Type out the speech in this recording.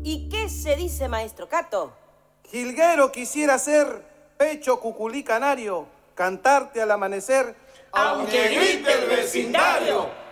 ¿Y qué se dice, maestro Cato? Jilguero quisiera ser pecho cuculí canario, cantarte al amanecer, aunque grite el vecindario.